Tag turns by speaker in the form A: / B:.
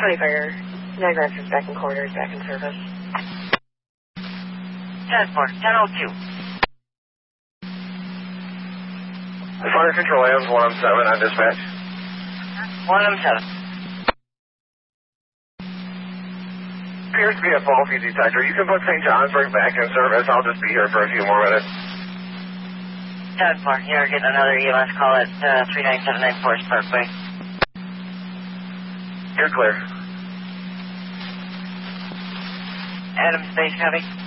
A: County Fire. Niagara is back in quarters, back in service.
B: 10-4, 1002.
C: Fire Control Adams 117 on dispatch.
B: 117.
C: Appears to be a faulty detector. You can put St. Johnsburg back in service. I'll just be here for a few more minutes.
B: 10-4, you're getting another EMS call at 39794 Forest Parkway.
C: You're clear.
B: Adams Base, copy.